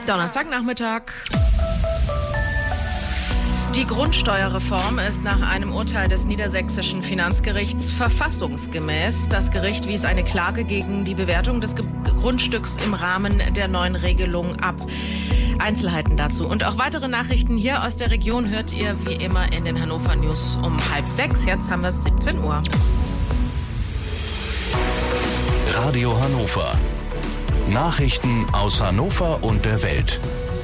Donnerstagnachmittag. Die Grundsteuerreform ist nach einem Urteil des niedersächsischen Finanzgerichts verfassungsgemäß. Das Gericht wies eine Klage gegen die Bewertung des Grundstücks im Rahmen der neuen Regelung ab. Einzelheiten dazu und auch weitere Nachrichten hier aus der Region hört ihr wie immer in den Hannover News um 5:30. Jetzt haben wir es 17 Uhr. Radio Hannover. Nachrichten aus Hannover und der Welt.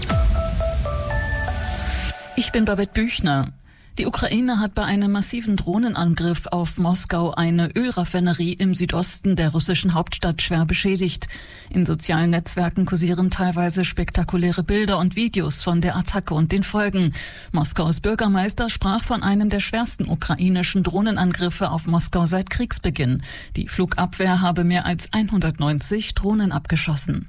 Ich bin Babette Büchner. Die Ukraine hat bei einem massiven Drohnenangriff auf Moskau eine Ölraffinerie im Südosten der russischen Hauptstadt schwer beschädigt. In sozialen Netzwerken kursieren teilweise spektakuläre Bilder und Videos von der Attacke und den Folgen. Moskaus Bürgermeister sprach von einem der schwersten ukrainischen Drohnenangriffe auf Moskau seit Kriegsbeginn. Die Flugabwehr habe mehr als 190 Drohnen abgeschossen.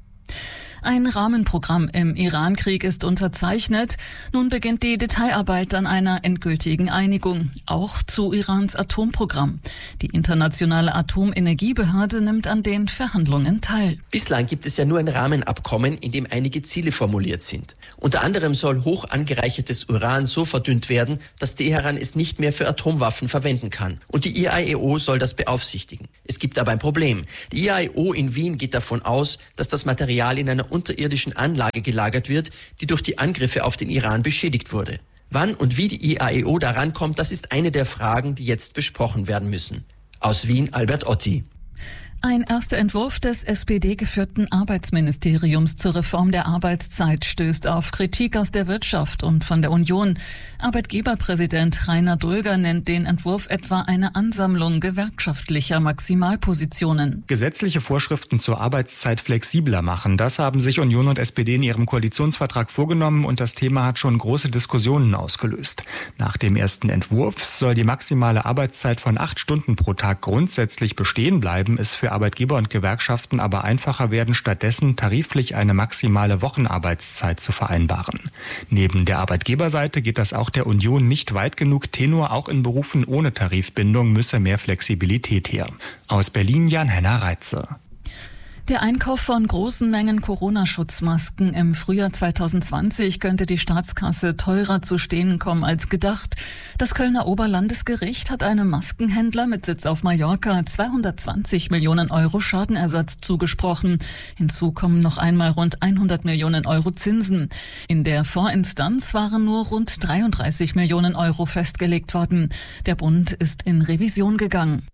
Ein Rahmenprogramm im Iran-Krieg ist unterzeichnet. Nun beginnt die Detailarbeit an einer endgültigen Einigung, auch zu Irans Atomprogramm. Die internationale Atomenergiebehörde nimmt an den Verhandlungen teil. Bislang gibt es ja nur ein Rahmenabkommen, in dem einige Ziele formuliert sind. Unter anderem soll hoch angereichertes Uran so verdünnt werden, dass Teheran es nicht mehr für Atomwaffen verwenden kann. Und die IAEO soll das beaufsichtigen. Es gibt aber ein Problem. Die IAEO in Wien geht davon aus, dass das Material in einer unterirdischen Anlage gelagert wird, die durch die Angriffe auf den Iran beschädigt wurde. Wann und wie die IAEO daran kommt, das ist eine der Fragen, die jetzt besprochen werden müssen. Aus Wien, Albert Otti. Ein erster Entwurf des SPD-geführten Arbeitsministeriums zur Reform der Arbeitszeit stößt auf Kritik aus der Wirtschaft und von der Union. Arbeitgeberpräsident Rainer Dulger nennt den Entwurf etwa eine Ansammlung gewerkschaftlicher Maximalpositionen. Gesetzliche Vorschriften zur Arbeitszeit flexibler machen, das haben sich Union und SPD in ihrem Koalitionsvertrag vorgenommen und das Thema hat schon große Diskussionen ausgelöst. Nach dem ersten Entwurf soll die maximale Arbeitszeit von 8 Stunden pro Tag grundsätzlich bestehen bleiben, es für Arbeitgeber und Gewerkschaften aber einfacher werden, stattdessen tariflich eine maximale Wochenarbeitszeit zu vereinbaren. Neben der Arbeitgeberseite geht das auch der Union nicht weit genug. Tenor, auch in Berufen ohne Tarifbindung müsse mehr Flexibilität her. Aus Berlin Jan-Henner Reitze. Der Einkauf von großen Mengen Corona-Schutzmasken im Frühjahr 2020 könnte die Staatskasse teurer zu stehen kommen als gedacht. Das Kölner Oberlandesgericht hat einem Maskenhändler mit Sitz auf Mallorca 220 Millionen Euro Schadenersatz zugesprochen. Hinzu kommen noch einmal rund 100 Millionen Euro Zinsen. In der Vorinstanz waren nur rund 33 Millionen Euro festgelegt worden. Der Bund ist in Revision gegangen.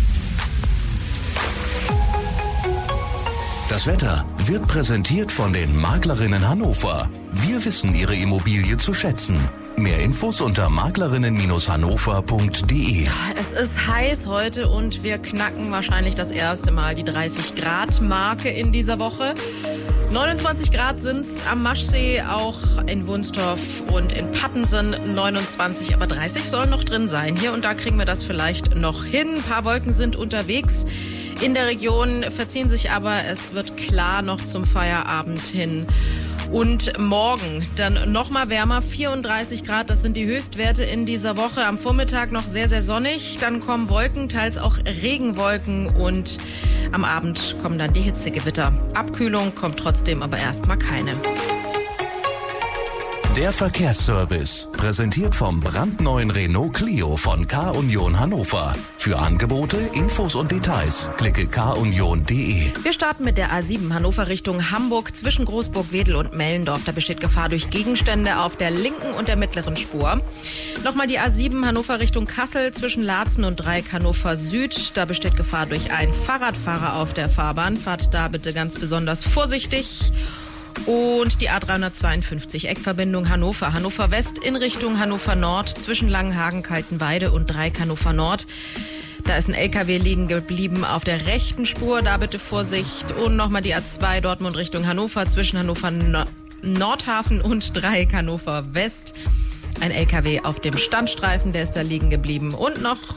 Das Wetter wird präsentiert von den Maklerinnen Hannover. Wir wissen Ihre Immobilie zu schätzen. Mehr Infos unter maklerinnen-hannover.de. Es ist heiß heute und wir knacken wahrscheinlich das erste Mal die 30-Grad-Marke in dieser Woche. 29 Grad sind es am Maschsee, auch in Wunstorf und in Pattensen 29, aber 30 sollen noch drin sein. Hier und da kriegen wir das vielleicht noch hin. Ein paar Wolken sind unterwegs. In der Region verziehen sich aber, es wird klar noch zum Feierabend hin. Und morgen dann noch mal wärmer, 34 Grad, das sind die Höchstwerte in dieser Woche. Am Vormittag noch sehr, sehr sonnig, dann kommen Wolken, teils auch Regenwolken und am Abend kommen dann die Hitzegewitter. Abkühlung kommt trotzdem aber erstmal keine. Der Verkehrsservice, präsentiert vom brandneuen Renault Clio von K-Union Hannover. Für Angebote, Infos und Details klicke kunion.de. Wir starten mit der A7 Hannover Richtung Hamburg zwischen Großburg-Wedel und Mellendorf. Da besteht Gefahr durch Gegenstände auf der linken und der mittleren Spur. Nochmal die A7 Hannover Richtung Kassel zwischen Laatzen und Dreieck Hannover Süd. Da besteht Gefahr durch einen Fahrradfahrer auf der Fahrbahn. Fahrt da bitte ganz besonders vorsichtig. Und die A352 Eckverbindung Hannover, Hannover West in Richtung Hannover Nord zwischen Langenhagen, Kaltenweide und Dreieck Hannover Nord. Da ist ein LKW liegen geblieben auf der rechten Spur, da bitte Vorsicht. Und nochmal die A2 Dortmund Richtung Hannover zwischen Hannover Nordhafen und Dreieck Hannover West. Ein LKW auf dem Standstreifen, der ist da liegen geblieben. Und noch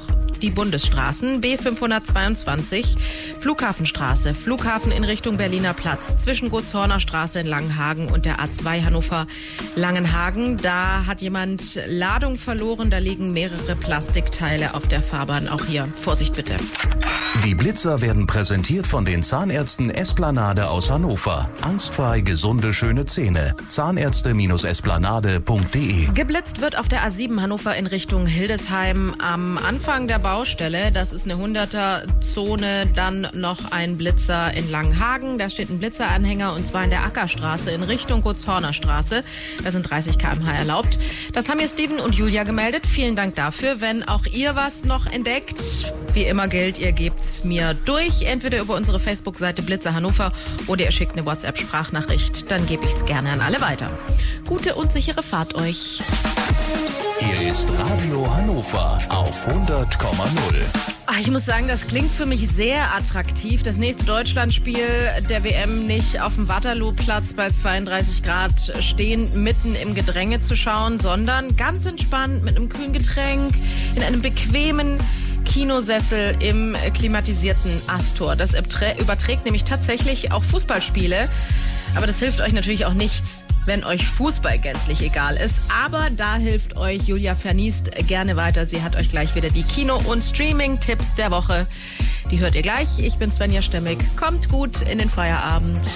die Bundesstraßen. B522, Flughafenstraße, Flughafen in Richtung Berliner Platz, zwischen Gotshorner Straße in Langenhagen und der A2 Hannover-Langenhagen. Da hat jemand Ladung verloren, da liegen mehrere Plastikteile auf der Fahrbahn. Auch hier Vorsicht bitte. Die Blitzer werden präsentiert von den Zahnärzten Esplanade aus Hannover. Angstfrei gesunde, schöne Zähne. Zahnärzte-esplanade.de. Geblitzt wird auf der A7 Hannover in Richtung Hildesheim am Anfang der Baustelle. Das ist eine 100er-Zone. Dann noch ein Blitzer in Langenhagen. Da steht ein Blitzeranhänger und zwar in der Ackerstraße in Richtung Gotshorner Straße. Da sind 30 km/h erlaubt. Das haben mir Steven und Julia gemeldet. Vielen Dank dafür. Wenn auch ihr was noch entdeckt, wie immer gilt, ihr gebt's mir durch. Entweder über unsere Facebook-Seite Blitzer Hannover oder ihr schickt eine WhatsApp-Sprachnachricht. Dann gebe ich es gerne an alle weiter. Gute und sichere Fahrt euch. Hier ist Radio Hannover auf 100,0. Ich muss sagen, das klingt für mich sehr attraktiv. Das nächste Deutschlandspiel der WM nicht auf dem Waterloo-Platz bei 32 Grad stehen, mitten im Gedränge zu schauen, sondern ganz entspannt mit einem kühlen Getränk in einem bequemen Kinosessel im klimatisierten Astor. Das überträgt nämlich tatsächlich auch Fußballspiele. Aber das hilft euch natürlich auch nichts, wenn euch Fußball gänzlich egal ist. Aber da hilft euch Julia Verniest gerne weiter. Sie hat euch gleich wieder die Kino- und Streaming-Tipps der Woche. Die hört ihr gleich. Ich bin Svenja Stemmig. Kommt gut in den Feierabend.